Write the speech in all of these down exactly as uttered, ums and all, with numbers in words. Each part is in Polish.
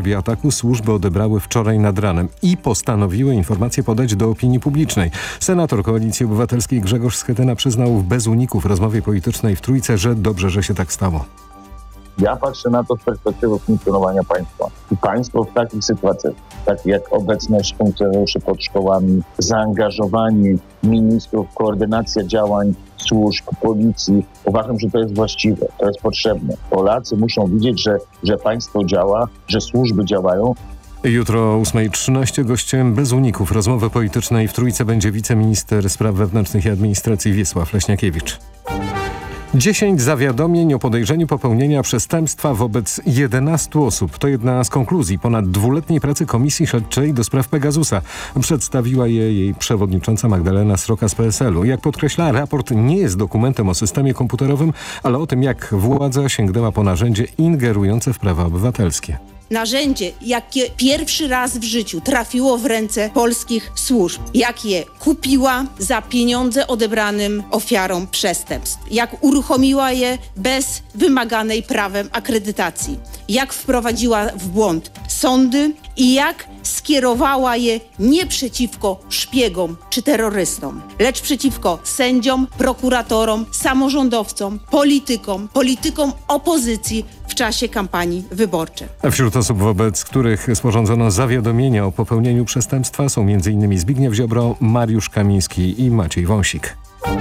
próbie ataku służby odebrały wczoraj nad ranem i postanowiły informacje podać do opinii publicznej. Senator Koalicji Obywatelskiej Grzegorz Schetyna przyznał w Bez Uników rozmowie politycznej w Trójce, że dobrze, że się tak stało. Ja patrzę na to z perspektywy funkcjonowania państwa. I państwo w takich sytuacjach, takich jak obecność funkcjonariuszy pod szkołami, zaangażowanie ministrów, koordynacja działań służb, policji, uważam, że to jest właściwe, to jest potrzebne. Polacy muszą widzieć, że, że państwo działa, że służby działają. Jutro o ósma trzynaście gościem Bez Uników rozmowy politycznej w Trójce będzie wiceminister spraw wewnętrznych i administracji Wiesław Leśniakiewicz. dziesięć zawiadomień o podejrzeniu popełnienia przestępstwa wobec jedenastu osób. To jedna z konkluzji ponad dwuletniej pracy Komisji Śledczej do spraw Pegasusa. Przedstawiła je jej przewodnicząca Magdalena Sroka z P S L u. Jak podkreśla, raport nie jest dokumentem o systemie komputerowym, ale o tym, jak władza sięgnęła po narzędzie ingerujące w prawa obywatelskie. Narzędzie, jakie pierwszy raz w życiu trafiło w ręce polskich służb, jak je kupiła za pieniądze odebranym ofiarom przestępstw, jak uruchomiła je bez wymaganej prawem akredytacji, jak wprowadziła w błąd sądy i jak skierowała je nie przeciwko szpiegom czy terrorystom, lecz przeciwko sędziom, prokuratorom, samorządowcom, politykom, politykom opozycji w czasie kampanii wyborczej. Wśród osób, wobec których sporządzono zawiadomienia o popełnieniu przestępstwa są m.in. Zbigniew Ziobro, Mariusz Kamiński i Maciej Wąsik.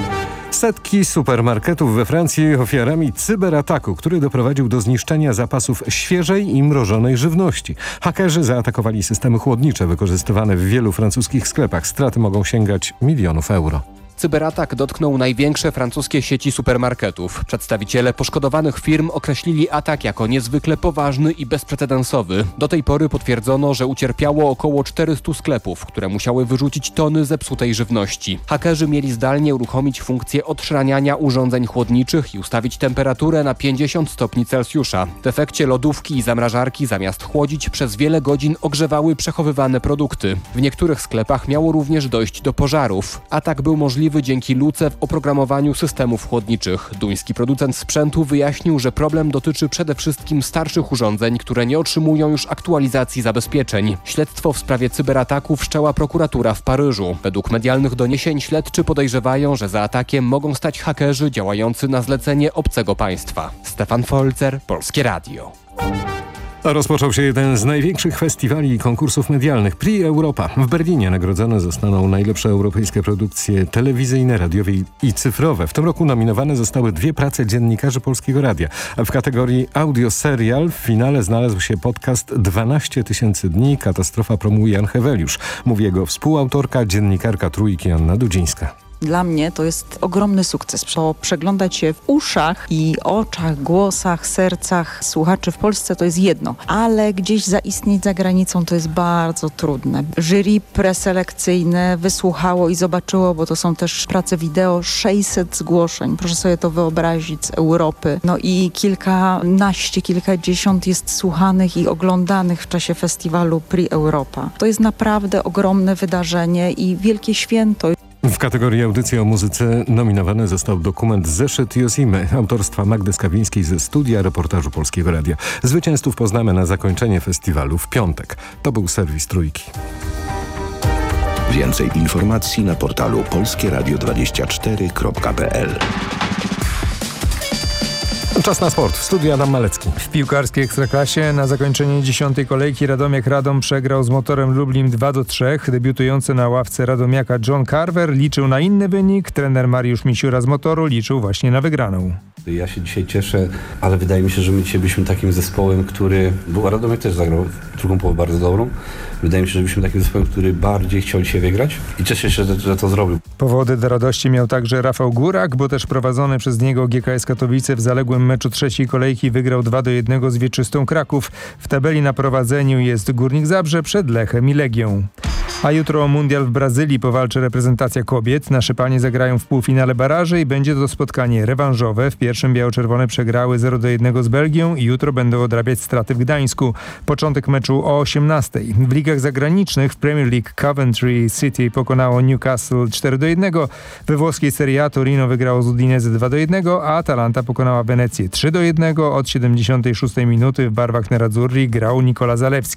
Setki supermarketów we Francji ofiarami cyberataku, który doprowadził do zniszczenia zapasów świeżej i mrożonej żywności. Hakerzy zaatakowali systemy chłodnicze wykorzystywane w wielu francuskich sklepach. Straty mogą sięgać milionów euro. Cyberatak dotknął największe francuskie sieci supermarketów. Przedstawiciele poszkodowanych firm określili atak jako niezwykle poważny i bezprecedensowy. Do tej pory potwierdzono, że ucierpiało około czterystu sklepów, które musiały wyrzucić tony zepsutej żywności. Hakerzy mieli zdalnie uruchomić funkcję odszraniania urządzeń chłodniczych i ustawić temperaturę na pięćdziesiąt stopni Celsjusza. W efekcie lodówki i zamrażarki zamiast chłodzić przez wiele godzin ogrzewały przechowywane produkty. W niektórych sklepach miało również dojść do pożarów. Atak był możliwy dzięki luce w oprogramowaniu systemów chłodniczych. Duński producent sprzętu wyjaśnił, że problem dotyczy przede wszystkim starszych urządzeń, które nie otrzymują już aktualizacji zabezpieczeń. Śledztwo w sprawie cyberataku wszczęła prokuratura w Paryżu. Według medialnych doniesień śledczy podejrzewają, że za atakiem mogą stać hakerzy działający na zlecenie obcego państwa. Stefan Folzer, Polskie Radio. Rozpoczął się jeden z największych festiwali i konkursów medialnych, Prix Europa. W Berlinie nagrodzone zostaną najlepsze europejskie produkcje telewizyjne, radiowe i cyfrowe. W tym roku nominowane zostały dwie prace dziennikarzy Polskiego Radia. W kategorii audio serial w finale znalazł się podcast dwanaście tysięcy dni. Katastrofa promuje Jan Heweliusz. Mówi jego współautorka, dziennikarka Trójki Anna Dudzińska. Dla mnie to jest ogromny sukces. To przeglądać się w uszach i oczach, głosach, sercach słuchaczy w Polsce to jest jedno, ale gdzieś zaistnieć za granicą to jest bardzo trudne. Jury preselekcyjne wysłuchało i zobaczyło, bo to są też prace wideo, sześćset zgłoszeń. Proszę sobie to wyobrazić z Europy. No i kilkanaście, kilkadziesiąt jest słuchanych i oglądanych w czasie festiwalu Prix Europa. To jest naprawdę ogromne wydarzenie i wielkie święto. W kategorii audycji o muzyce nominowany został dokument Zeszyt Josimy autorstwa Magdy Skawińskiej ze studia reportażu Polskiego Radia. Zwycięzców poznamy na zakończenie festiwalu w piątek. To był serwis Trójki. Więcej informacji na portalu polskie radio dwadzieścia cztery kropka p l. Czas na sport. W studiu Adam Malecki. W piłkarskiej Ekstraklasie na zakończenie dziesiątej kolejki Radomiak Radom przegrał z Motorem Lublin dwa do trzech. Debiutujący na ławce Radomiaka John Carver liczył na inny wynik. Trener Mariusz Misiura z Motoru liczył właśnie na wygraną. Ja się dzisiaj cieszę, ale wydaje mi się, że my dzisiaj byliśmy takim zespołem, który... Bo Radomiak też zagrał drugą połowę bardzo dobrą. Wydaje mi się, że byliśmy takim zespołem, który bardziej chciał dzisiaj wygrać i cieszę się, że, że to zrobił. Powody do radości miał także Rafał Górak, bo też prowadzony przez niego G K S Katowice w zaległym meczu trzeciej kolejki wygrał dwa do jednego z Wieczystą Kraków. W tabeli na prowadzeniu jest Górnik Zabrze przed Lechem i Legią. A jutro o mundial w Brazylii powalczy reprezentacja kobiet. Nasze panie zagrają w półfinale baraży i będzie to spotkanie rewanżowe. W pierwszym biało-czerwone przegrały zero do jednego z Belgią i jutro będą odrabiać straty w Gdańsku. Początek meczu o osiemnastej. W ligach zagranicznych w Premier League Coventry City pokonało Newcastle cztery do jednego. We włoskiej Serie A Torino wygrało z Udinese dwa do jednego, a Atalanta pokonała Wenecję trzy do jednego. Od siedemdziesiątej szóstej minuty w barwach nerazzurri grał Nikola Zalewski.